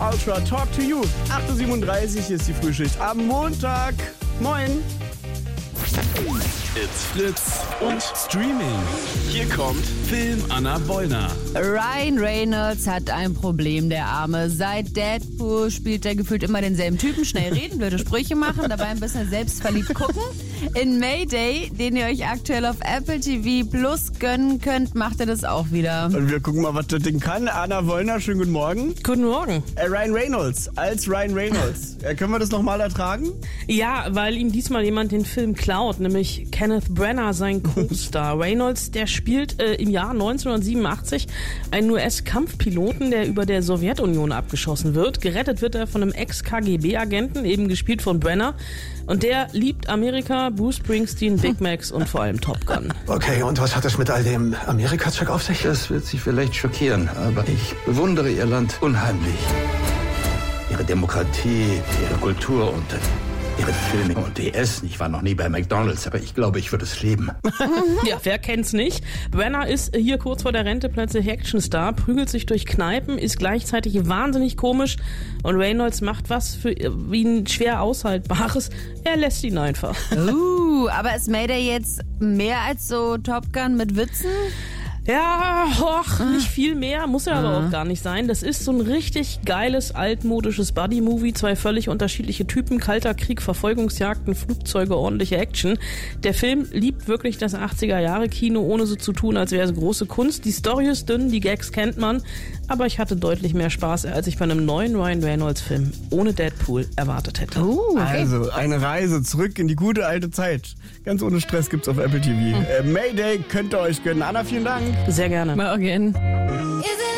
Ultra, Talk to You. 8.37 Uhr ist die Frühschicht am Montag. Moin. It's Fritz und Streaming. Hier kommt Film Anna Wollner. Ryan Reynolds hat ein Problem, der Arme. Seit Deadpool spielt er gefühlt immer denselben Typen. Schnell reden, blöde Sprüche machen, dabei ein bisschen selbstverliebt gucken. In Mayday, den ihr euch aktuell auf Apple TV Plus gönnen könnt, macht er das auch wieder. Und wir gucken mal, was das Ding kann. Anna Wollner, schönen guten Morgen. Guten Morgen. Ryan Reynolds als Ryan Reynolds. Können wir das nochmal ertragen? Ja, weil ihm diesmal jemand den Film klaut, nämlich Kenneth Branagh, sein Co-Star. Reynolds, der spielt im Jahr 1987 einen US-Kampfpiloten, der über der Sowjetunion abgeschossen wird. Gerettet wird er von einem Ex-KGB-Agenten, eben gespielt von Branagh. Und der liebt Amerika, Bruce Springsteen, Big Macs und vor allem Top Gun. Okay, und was hat es mit all dem Amerika-Zeug auf sich? Das wird Sie vielleicht schockieren, aber ich bewundere Ihr Land unheimlich. Ihre Demokratie, Ihre Kultur und Ihre Filme und die Essen. Ich war noch nie bei McDonald's, aber ich glaube, ich würde es lieben. Ja, wer kennt's nicht? Branagh ist hier kurz vor der Rente plötzlich Actionstar, prügelt sich durch Kneipen, ist gleichzeitig wahnsinnig komisch und Reynolds macht was für ihn schwer Aushaltbares. Er lässt ihn einfach. Aber ist Mayday jetzt mehr als so Top Gun mit Witzen? Ja, nicht viel mehr, muss ja aber auch gar nicht sein. Das ist so ein richtig geiles, altmodisches Buddy-Movie. 2 völlig unterschiedliche Typen, kalter Krieg, Verfolgungsjagden, Flugzeuge, ordentliche Action. Der Film liebt wirklich das 80er-Jahre-Kino, ohne so zu tun, als wäre es große Kunst. Die Story ist dünn, die Gags kennt man, aber ich hatte deutlich mehr Spaß, als ich bei einem neuen Ryan Reynolds-Film ohne Deadpool erwartet hätte. Okay. Also, eine Reise zurück in die gute alte Zeit. Ganz ohne Stress gibt's auf Apple TV. Mayday könnt ihr euch gönnen. Anna, vielen Dank. Sehr gerne. Morgen.